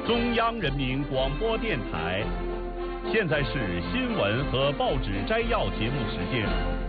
中央人民广播电台，现在是新闻和报纸摘要节目时间。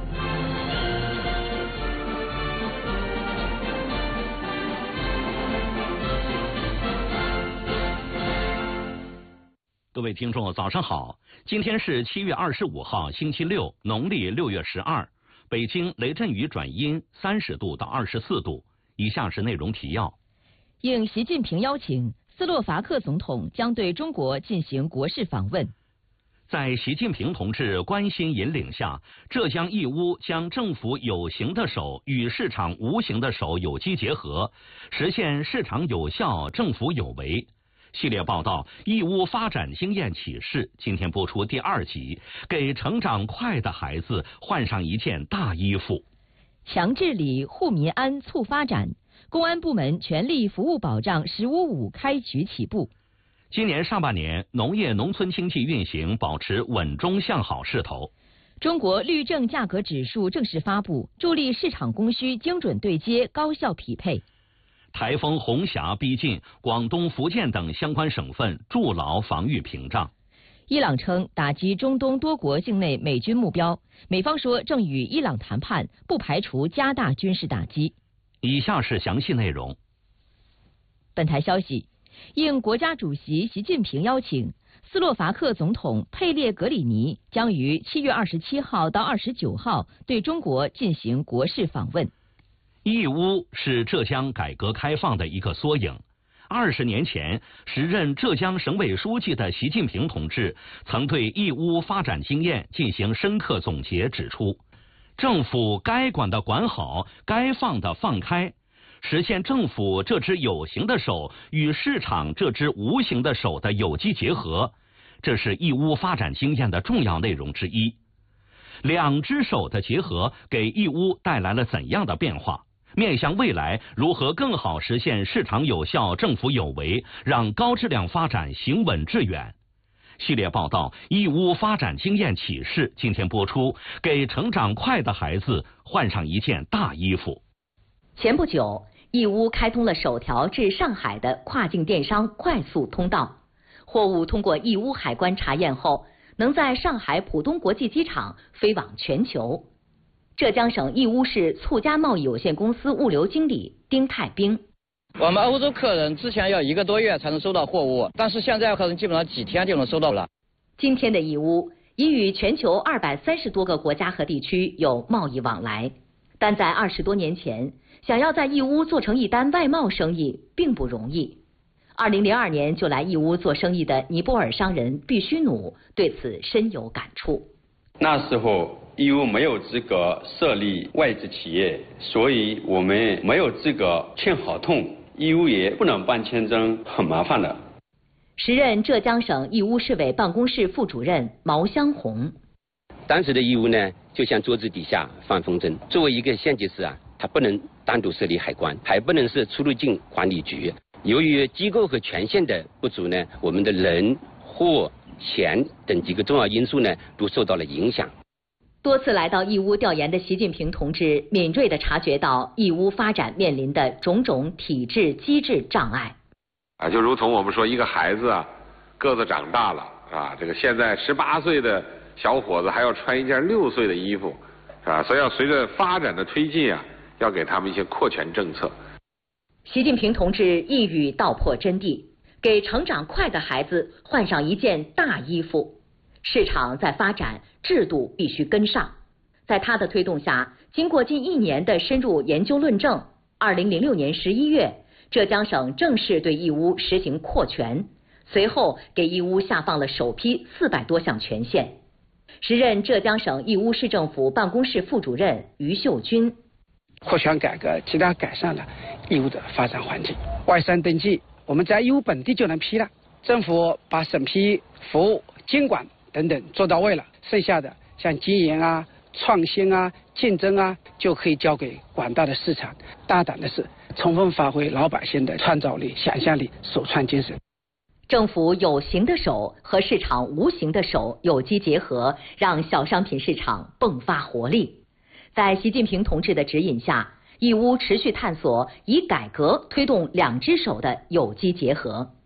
各位听众，早上好！今天是7月25号，星期六，农历6月12。北京雷阵雨转阴，30度到24度。以下是内容提要： 应习近平邀请，斯洛伐克总统将对中国进行国事访问。 在习近平同志关心引领下，浙江义乌将政府有形的手与市场无形的手有机结合，实现市场有效、政府有为。系列报道《义乌发展经验启示》今天播出第2集，给成长快的孩子换上一件大衣服。 强治理、护民安、促发展，公安部门全力服务保障“15.5”开局起步。 今年上半年，农业农村经济运行保持稳中向好势头。 中国绿证价格指数正式发布，助力市场供需精准对接、高效匹配。 台风红霞逼近，广东、福建等相关省份筑牢防御屏障。 伊朗称打击中东多国境内美军目标，美方说正与伊朗谈判，不排除加大军事打击。 以下是详细内容。 本台消息，应国家主席习近平邀请，斯洛伐克总统佩列格里尼将于7月27号到29号对中国进行国事访问。 义乌是浙江改革开放的一个缩影。20年前，时任浙江省委书记的习近平同志曾对义乌发展经验进行深刻总结，指出，政府该管的管好，该放的放开，实现政府这只有形的手与市场这只无形的手的有机结合，这是义乌发展经验的重要内容之一。两只手的结合给义乌带来了怎样的变化？面向未来，如何更好实现市场有效、政府有为，让高质量发展行稳致远？系列报道《义乌发展经验启示》今天播出，给成长快的孩子换上一件大衣服。 前不久，义乌开通了首条至上海的跨境电商快速通道，货物通过义乌海关查验后，能在上海浦东国际机场飞往全球。浙江省义乌市促家贸易有限公司物流经理丁太兵： 我们欧洲客人之前要1个多月才能收到货物，但是现在客人基本上几天就能收到了。 今天的义乌已与全球230多个国家和地区有贸易往来，但在20多年前，想要在义乌做成一单外贸生意并不容易。2002年就来义乌做生意的尼泊尔商人毕须努对此深有感触。 那时候义乌没有资格设立外资企业，所以我们没有资格签合同，义乌也不能办签证，很麻烦的。 时任浙江省义乌市委办公室副主任毛湘红： 当时的义乌呢，就像桌子底下放风筝。作为一个县级市啊，它不能单独设立海关，还不能是出入境管理局。由于机构和权限的不足呢，我们的人、货、钱等几个重要因素呢，都受到了影响。 多次来到义乌调研的习近平同志敏锐地察觉到义乌发展面临的种种体制机制障碍。 就如同我们说一个孩子啊，个子长大了啊，这个现在18岁的小伙子还要穿一件6岁的衣服，啊，所以要随着发展的推进啊，要给他们一些扩权政策。 习近平同志一语道破真谛，给成长快的孩子换上一件大衣服。市场在发展，制度必须跟上。在他的推动下，经过近1年的深入研究论证，2006年11月，浙江省正式对义乌实行扩权，随后给义乌下放了首批400多项权限。时任浙江省义乌市政府办公室副主任于秀军： 扩权改革极大改善了义乌的发展环境，外商登记我们在义乌本地就能批了，政府把审批、服务、监管等等做到位了，剩下的像经营啊、创新啊、竞争啊，就可以交给广大的市场。大胆的是，充分发挥老百姓的创造力、想象力、首创精神。 政府有形的手和市场无形的手有机结合，让小商品市场迸发活力。在习近平同志的指引下，义乌持续探索以改革推动两只手的有机结合。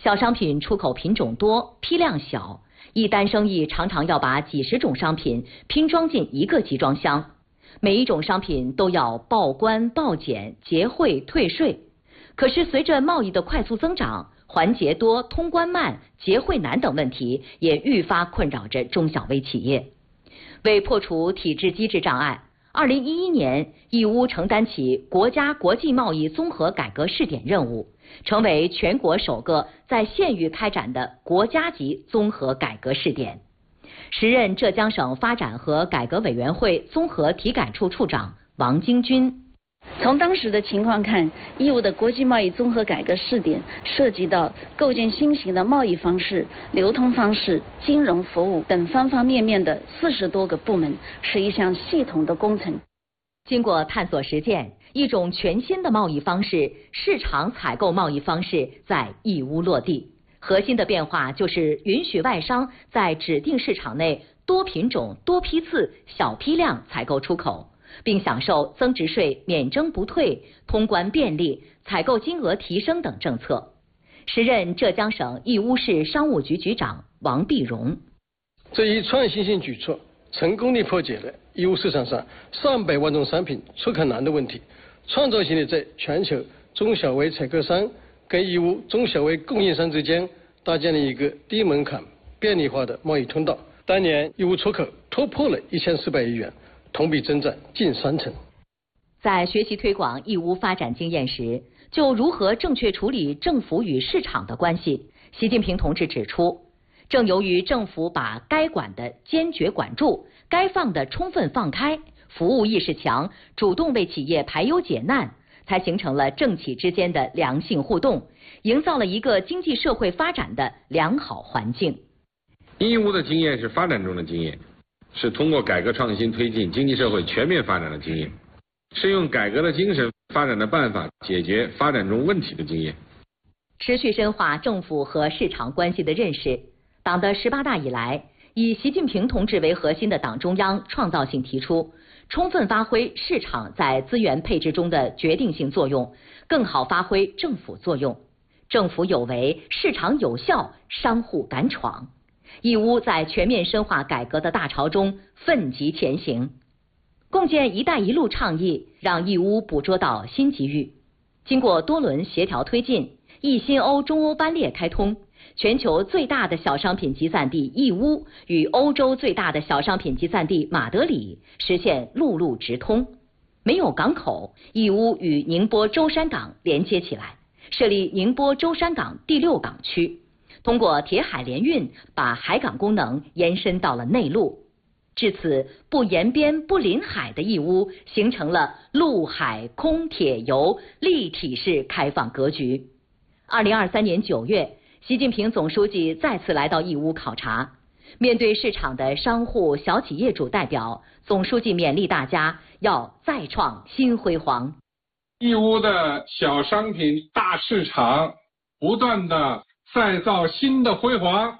小商品出口品种多，批量小，一单生意常常要把几十种商品拼装进一个集装箱，每一种商品都要报关、报检、结汇、退税。可是随着贸易的快速增长，环节多、通关慢、结汇难等问题也愈发困扰着中小微企业。为破除体制机制障碍，2011年，义乌承担起国家国际贸易综合改革试点任务，成为全国首个在县域开展的国家级综合改革试点。时任浙江省发展和改革委员会综合体改处处长王京军。 从当时的情况看，义乌的国际贸易综合改革试点涉及到构建新型的贸易方式、流通方式、金融服务等方方面面的40多个部门，是一项系统的工程。 经过探索实践，一种全新的贸易方式——市场采购贸易方式在义乌落地。核心的变化就是允许外商在指定市场内多品种、多批次、小批量采购出口，并享受增值税免征不退、通关便利、采购金额提升等政策。时任浙江省义乌市商务局局长王碧荣。 这一创新性举措成功地破解了义乌市场上上百万种商品出口难的问题，创造性的在全球中小微采购商跟义乌中小微供应商之间搭建了一个低门槛、便利化的贸易通道。当年义乌出口突破了1400亿元，同比增长近30%。 在学习推广义乌发展经验时，就如何正确处理政府与市场的关系，习近平同志指出，正由于政府把该管的坚决管住，该放的充分放开，服务意识强，主动为企业排忧解难，才形成了政企之间的良性互动，营造了一个经济社会发展的良好环境。 义乌的经验是发展中的经验，是通过改革创新推进经济社会全面发展的经验，是用改革的精神、发展的办法解决发展中问题的经验。 持续深化政府和市场关系的认识，党的18大以来，以习近平同志为核心的党中央创造性提出，充分发挥市场在资源配置中的决定性作用，更好发挥政府作用。政府有为，市场有效，商户敢闯。义乌在全面深化改革的大潮中奋楫前行，共建“一带一路”倡议，让义乌捕捉到新机遇。经过多轮协调推进，义新欧中欧班列开通，全球最大的小商品集散地义乌与欧洲最大的小商品集散地马德里实现陆路直通。没有港口，义乌与宁波舟山港连接起来，设立宁波舟山港第6港区。通过铁海联运，把海港功能延伸到了内陆。至此，不沿边不临海的义乌形成了陆海空铁邮立体式开放格局。2023年9月，习近平总书记再次来到义乌考察，面对市场的商户、小企业主代表，总书记勉励大家要再创新辉煌。 义乌的小商品大市场不断的再造新的辉煌。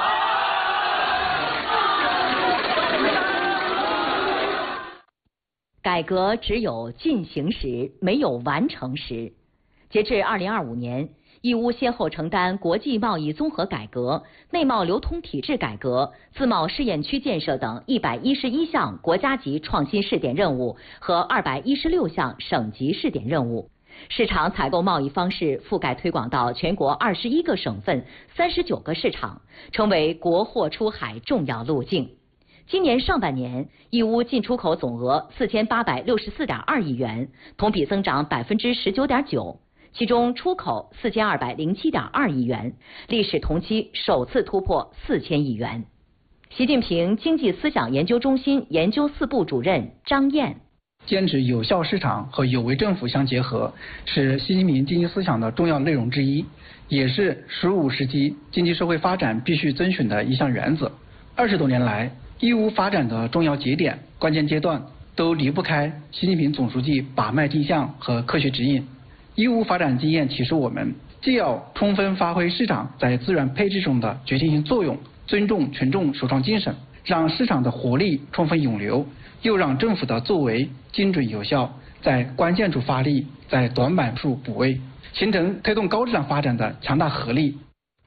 改革只有进行时，没有完成时。截至2025年，义乌先后承担国际贸易综合改革、内贸流通体制改革、自贸试验区建设等111项国家级创新试点任务和216项省级试点任务。市场采购贸易方式覆盖推广到全国21个省份、39个市场，成为国货出海重要路径。今年上半年，义乌进出口总额4864.2亿元，同比增长19.9%，其中出口4207.2亿元，历史同期首次突破4000亿元。习近平经济思想研究中心研究4部主任张燕。 坚持有效市场和有为政府相结合，是习近平经济思想的重要内容之一，也是15世纪经济社会发展必须遵循的一项原则。20多年来，义乌发展的重要节点、关键阶段都离不开习近平总书记把脉定向和科学指引。义乌发展经验启示我们，既要充分发挥市场在资源配置中的决定性作用，尊重群众首创精神，让市场的活力充分涌流，又让政府的作为精准有效，在关键处发力，在短板处补位，形成推动高质量发展的强大合力。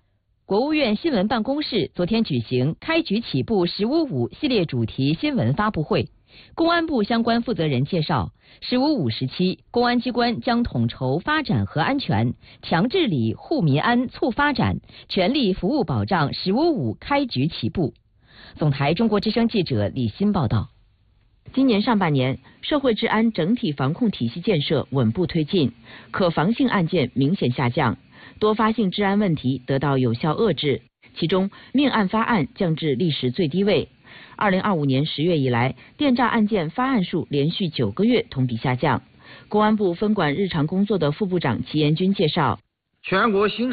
国务院新闻办公室昨天举行开局起步“15.5”系列主题新闻发布会。公安部相关负责人介绍，“15.5”时期，公安机关将统筹发展和安全，强治理、护民安、促发展，全力服务保障“15.5”开局起步。总台中国之声记者李欣报道。今年上半年，社会治安整体防控体系建设稳步推进，可防性案件明显下降，多发性治安问题得到有效遏制，其中命案发案降至历史最低位。2025年10月以来，电诈案件发案数连续9个月同比下降。公安部分管日常工作的副部长齐延军介绍， 全国刑